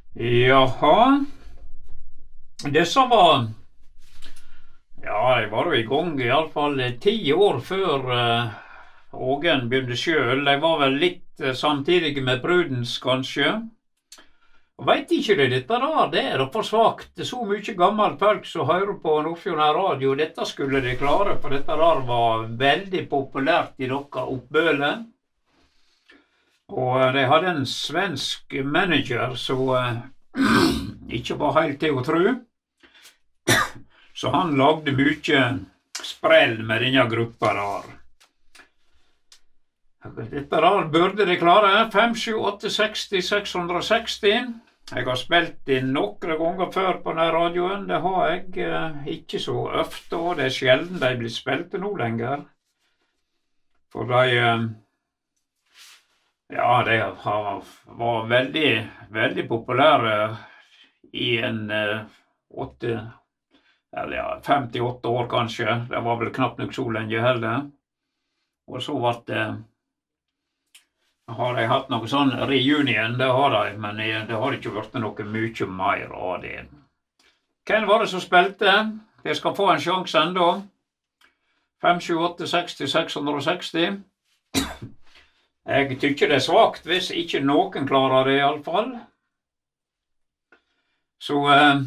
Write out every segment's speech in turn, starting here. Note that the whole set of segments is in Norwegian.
Jaha, disse var, ja, de var jo i gang i alle fall 10 år før Ågen begynte selv. De var vel litt samtidig med Prudence, kanskje. Og vet ikke dette da, det er for svagt. Det er så mye gammel folk som hører på Nordfjord radio. Dette skulle de klare, for dette der var veldig populært i dere oppbøle. Og de hadde en svensk manager som ikke var helt til å tro. Så han lagde mye sprell med denne gruppa der. Dette der burde de klare. 5, 7, 8, 60, 660. Jeg har spilt inn noen ganger før på denne radioen. Det har jeg ikke så ofte, og det er sjelden de blir spilt nå lenger. For de var veldig, veldig populære i en 58 år kanskje. Det var vel knapt nok så lenge heller. Og så har de hatt noe sånn reunion, det har de, men det har ikke vært noe mye mer av det. Hvem var det som spilte? Jeg skal få en sjanse enda. 5, 7, 8, 60, 660. Jeg tykker det er svagt hvis ikke noen klarer det i alle fall. Så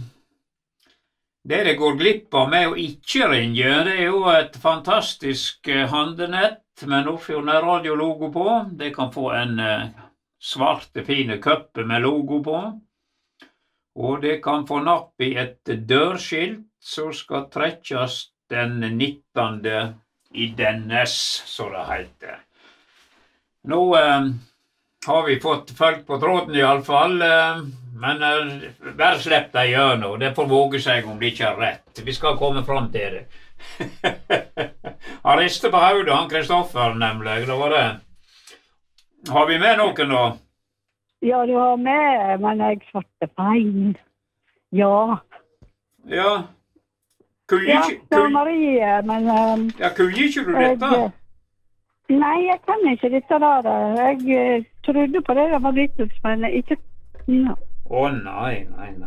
det går glipp av med å ikke ringe, det er jo et fantastisk handlenett med Nordfjord radiologo på. Det kan få en svarte, fine køppe med logo på. Og det kan få napp i et dørskilt som skal trekkes den 19. i dennes, så det heter. Nå har vi fått folk på tråden i alle fall, men bare slipp det gjennom. Det får våge seg om det ikke er rett. Vi skal komme fram til det. Han rister på hodet, han Kristoffer nemlig, det var det. Har vi med noen da? Ja, du har med, men jeg svarte feil. Ja. Ja. Ja, det var Marie, men... Ja, kunne ikke du dette? Nei, jeg kan ikke dette der. Jeg trodde på det var Beatles, men ikke... Å, nei.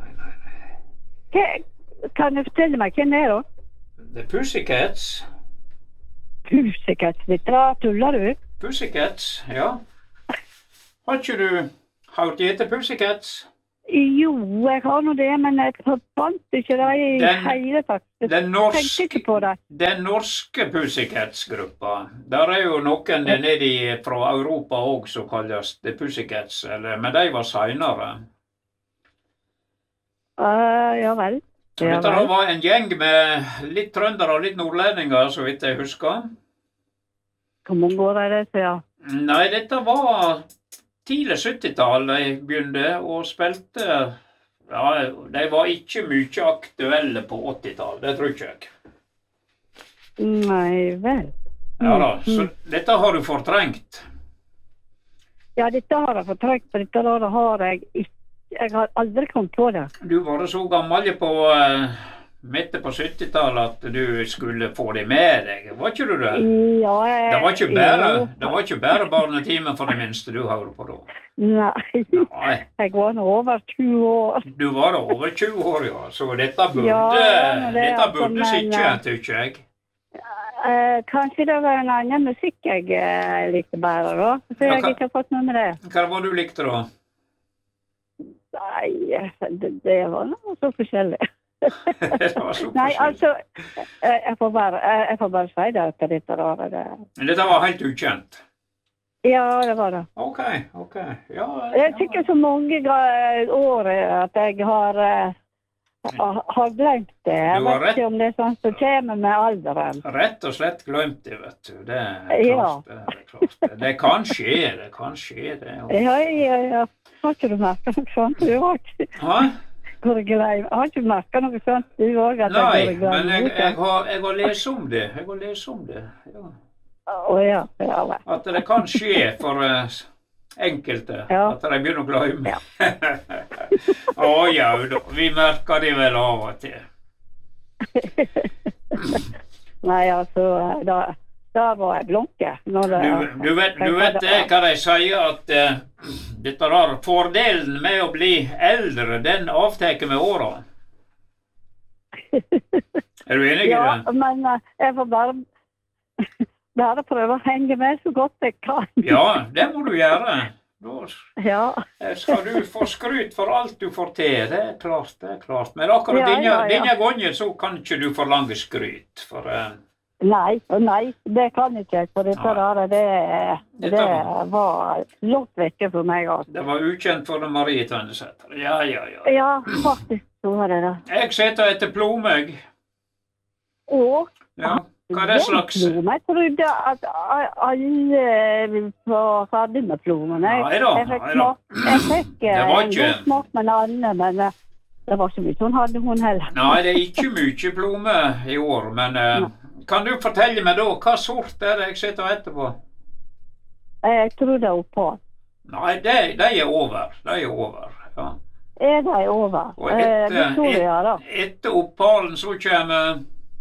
Kan du fortelle meg hvem det er da? The Pussycats. Pussycats, dette tuller du? Pussycats, ja. Har ikke du hørt etter Pussycats? Jo, jeg har nå det, men jeg fant ikke det i hele tatt. Den norske Pussycats-gruppa. Der er jo noen nede fra Europa også som kalles The Pussycats, men de var senere. Ja vel. Dette var en gjeng med litt trøndere og litt nordlendinger, så vidt jeg husker. Hvor mange år er det siden? Nei, dette var tidlig 70-tall de begynte og spilte. Ja, de var ikke mye aktuelle på 80-tall, det tror ikke jeg. Nei vel. Ja da, så dette har du fortrengt. Ja, dette har jeg fortrengt, for dette har jeg ikke. Jeg har aldri kommet på det. Du var så gammel på midt på 70-tallet at du skulle få det med deg. Var ikke du det? Ja, det var ikke bare barnetimen for det minste du hører på da. Nei. Jeg var nå over 20 år. Du var da over 20 år, ja. Så dette burde sikke, tykker jeg. Kanskje det var en annen musikk jeg likte bare da. Så jeg ikke har fått noe med det. Hva var du likte da? Nei, det var noe så forskjellig. Nei, altså, jeg får bare si det at dette var det. Men dette var helt ukjent? Ja, det var det. Ok. Ja, jeg tykker så mange år at jeg har glemt det. Jeg vet ikke om det er sånn som kommer med alderen. Rett og slett glemt det, vet du. Det er klart. Det kan skje, det. Ja. Har ikke du merket noe sånt? Du har ikke... Hæ? Har ikke du merket noe sånt? Du også, nei, men jeg har lest om det. Ja. Ja. At det kan skje for enkelte, at de begynner å glemme. Ja, vi merker det vel av og til. Nei, altså, der var jeg blonke. Du vet hva de sier, at dette der fordelen med å bli eldre, den avteker med åra. Er du enig i det? Ja, men jeg får bare prøve å henge med så godt jeg kan. Ja, det må du gjøre. Ja. Skal du få skryt for alt du får til, det er klart. Men akkurat denne gangen så kan ikke du forlange skryt, for... Nei, det kan ikke jeg, for dette det var lågt vekke for meg. Altså. Det var ukjent for Marie Tønnesæter. Ja. Ja, faktisk så var det da. Jeg setter etter plomeg. Og? Ja. Hva er det slags? Jeg trodde at alle var ferdig med plomen. Nei da. Jeg fikk en god smak med alle, men det var ikke mye hun hadde, hun heller. Nei, det er ikke mye plome i år, men kan du fortelle meg da, hva sort er det jeg sitter etterpå? Jeg tror det er opal. Nei, de er over. De er over, ja. De er over. Og etter opalen så kommer...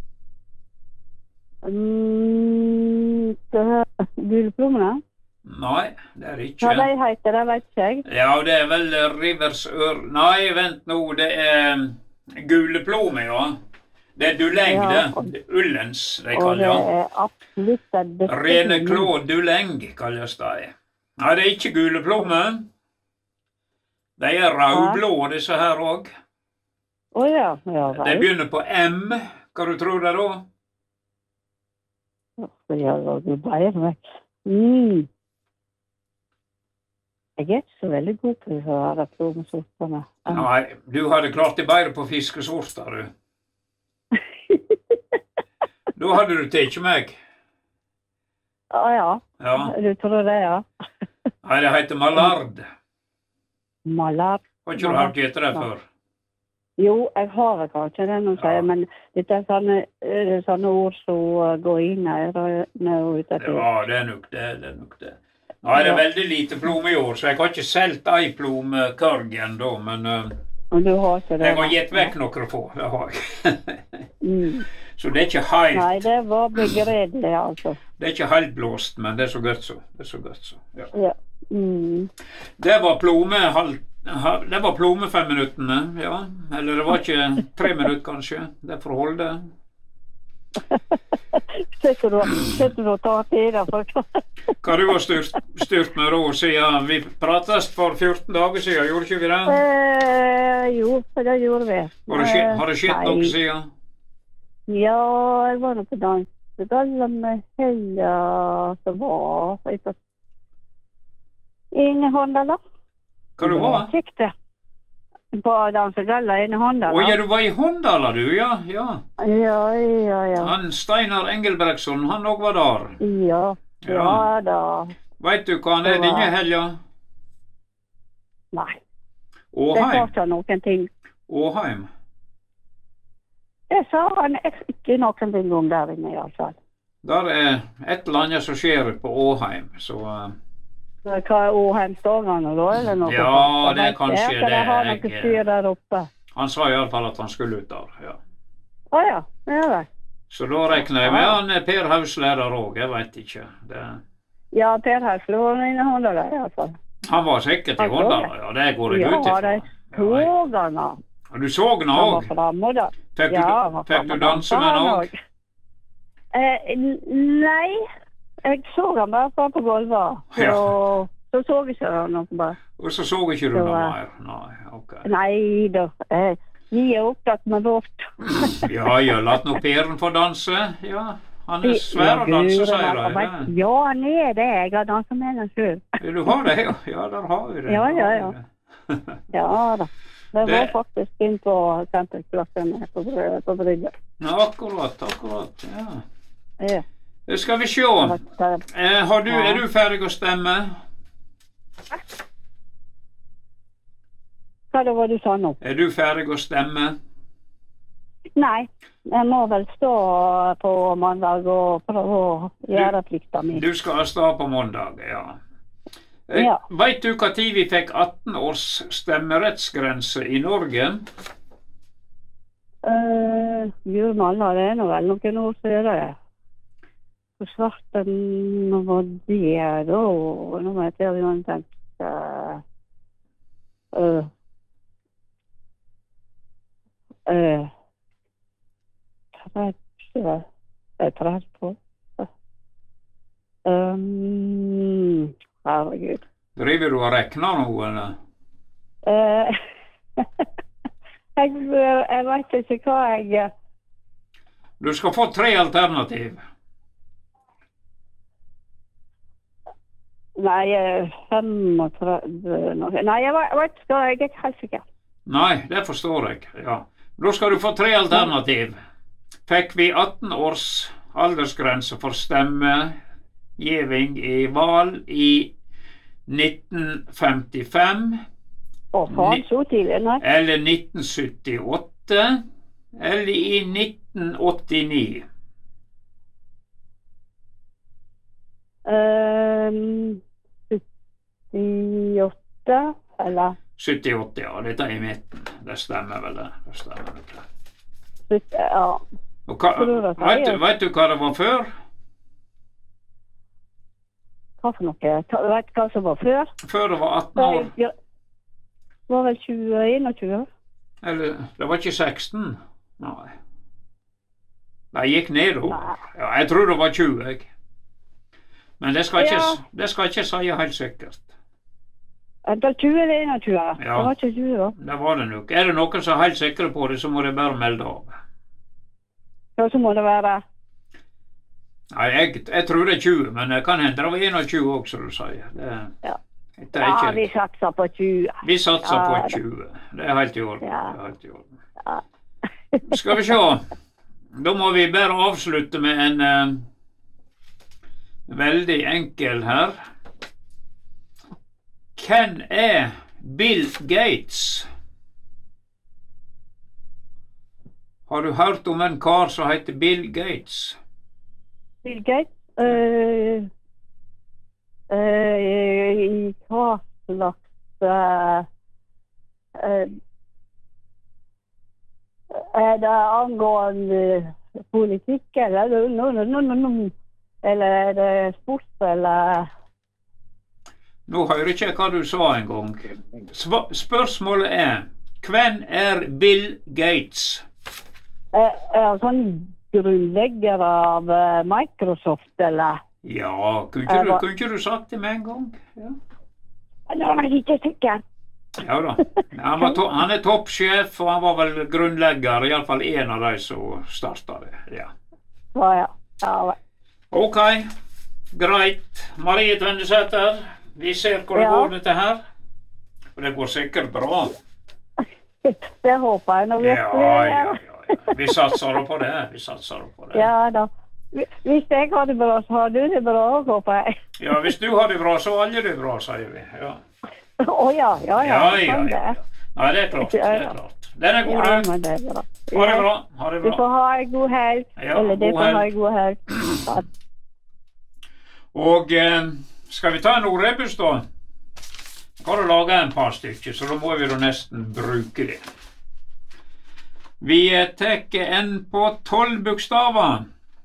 Gulplomene? Nei, det er ikke. Hva de heter, det vet ikke jeg. Ja, det er vel riversør... Nei, vent nå, det er guleplomme, ja. Det er duleng, det. Ullens, de kaller det. Og det er absolutt det. Rene klå duleng, kalles det. Nei, det er ikke guleplomme. De er rødblå, disse her også. Ja. De begynner på M. Hva du tror det da? Ja, du bare meg. Jeg er ikke så veldig god på å være plomesortene. Nei, du hadde klart det bedre på fiskesorter, du. Da hadde du tekt meg. Ja. Du tror det, ja. Nei, det heter Mallard. Mallard? Har ikke du hørt etter det før? Jo, jeg har kanskje det noe å si, men dette er sånne ord som går inn her og ut etter. Ja, det er nok det. Nei, det er veldig lite plomme i år, så jeg har ikke selgt ei plommekørg ennå, men du har ikke det, jeg har gitt vekk noen få, det har jeg. Så det er ikke helt... Nei, det var begredelig, altså. Det er ikke helt blåst, men det er så godt så. Ja. Det var plomme 5 minuttene, ja. Eller det var ikke 3 minutter, kanskje. Det får holde. Setter du å ta til det? Hva du har styrt med da, siden vi prates for 14 dager siden, gjorde ikke vi det? Jo, det gjorde vi. Har det skjedd noe siden? Ja, jeg var på dansegallen med helga som var inne i Håndala. Hva du var? Sikte. På dansegallen inne i Håndala. Ja, du var i Håndala, du, ja. Ja. Han Steinar Engelbrektsson, han også var der. Ja da. Vet du hva han er denne helga? Nei. Åheim? Det sa ikke noen ting. Åheim? Det sa han ikke noen ting om der inne i alle fall. Der er et eller annet som skjer på Åheim, så... Hva er Åheimsdagene da, eller noe? Ja, det er kanskje det. Det har noe styr der oppe. Han sa i alle fall at han skulle ut der, ja. Ja, det. Så da regner jeg med han er Per Hausleder også, jeg vet ikke. Ja, Per Hausle var inne i Håndala i alle fall. Han var sikkert i Håndala, ja, det går jeg ut ifra. Ja, det så han. Og du så han også? Fikk du danse med han også? Nei, jeg så han bare på gulvet. Så ikke han noe bare. Og så ikke du noe mer? Nei, ok. Nei da, vi er opptatt med vårt. Ja, latt nå Peren få danse, ja. Han er svær å danse, sier de. Ja, han er det. Jeg har danset med han selv. Du har det, ja. Ja, der har vi det. Ja. Ja da. Det var faktisk inn på senterklassen på Brygge. Ja, akkurat, ja. Skal vi se. Er du ferdig å stemme? Hva det var du sa nå? Er du ferdig å stemme? Nei, jeg må vel stå på mandag og prøve å gjøre plikta mi. Du skal stå på mandag, ja. Vet du hva tid vi fikk 18 års stemmerettsgrense i Norge? Gud malla, det er nå vel noen år siden det. Hvor svarten var det da? Nå må jeg til å tenke. Trett på. Herregud. Driver du og rekner nå, eller? Jeg vet ikke hva jeg... Du skal få 3 alternativ. Nei, 35... Nei, jeg vet ikke, jeg er ikke helt sikker. Nei, det forstår jeg, ja. Da skal du få 3 alternativ. Fikk vi 18 års aldersgrense for stemmegiving i valg i 1955, så tidlig, nei. eller 1978, eller i 1989. 78, eller? 78, ja. Dette er i midten. Det stemmer vel det. Det stemmer vel det. Ja. Og vet du hva det var før? Hva for noe? Vet du hva som var før? Før det var 18 år. Det var vel 21. Eller, det var ikke 16? Nei. Det gikk nedover. Ja, jeg tror det var 20, jeg. Men det skal ikke si helt sikkert. Det var 20 eller 21? Ja. Det var ikke 20 da. Det var det nok. Er det noen som er helt sikre på det, så må de bare melde av. Ja, så må det være... Nei, jeg tror det er 20, men det kan hende det var 21 også, som du sier. Ja, vi satser på 20. Vi satser på 20. Det er helt i orden. Ja. Det er helt i orden. Ja. Skal vi se. Da må vi bare avslutte med en veldig enkel her. Hvem er Bill Gates? Har du hørt om en kar som heter Bill Gates? Bill Gates? I hva slags er det angående politikk, eller er det sport, eller... Nå hører ikke jeg hva du sa en gang. Spørsmålet er, hvem er Bill Gates? Er sånn grunnlegger av Microsoft, eller? Ja, kunne ikke du sagt det med en gang? Ja. Nå er jeg ikke sikker. Ja da. Han er toppsjef, og han var vel grunnlegger, i alle fall en av de som startet det. Ja. Ja. Ok, greit. Marie Tvendesæter, vi ser hvor det går dette her. Og det går sikkert bra. Det håper jeg nå virkelig. Ja. Vi satser på det. Ja da. Hvis jeg har det bra, så har du det bra, håper jeg. Ja, hvis du har det bra, så har alle det bra, sier vi. Ja. Ja. Nei, det er klart. Den er god, du. Ja, men det er bra. Ha det bra. Du får ha en god helg. Eller det får ha en god helg. Og skal vi ta en ordrebus da? Kan du lage en par stykker, så da må vi da nesten bruke det. Vi tar en på 12 bokstaver.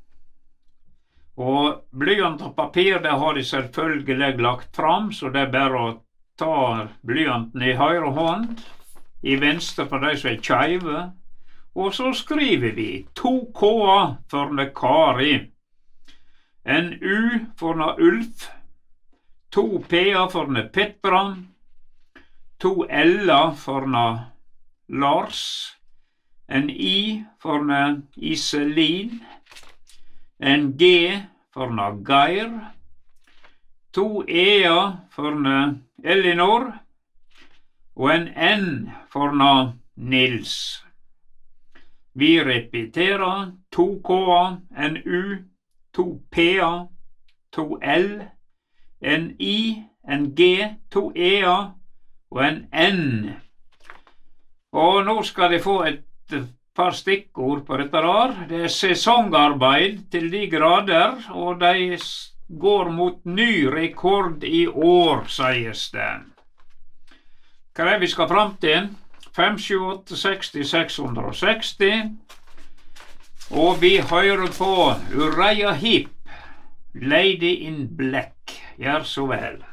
Og blyant og papir, det har de selvfølgelig lagt fram, så det er bare å ta blyanten i høyre hånd, i venstre for de som er kjeive, og så skriver vi 2 K-er for Kari, en U for Ulf, 2 P-er for Petra, 2 L-er for Lars, en I for Iselin, en G for Geir, 2 E-er for Elinor, og en N for Nils. Vi repeterer 2 K-er, en U, 2 P-er, 2 L, en I, en G, 2 E-er og en N. Og nå skal de få et par stikkord på dette der. Det er sesongarbeid til de grader, og de går mot ny rekord i år, sies det. Hva er det vi skal frem til? 5, 7, 8, 60, 660. Og vi hører på Uriah Heep Lady in Black, gjør så vel.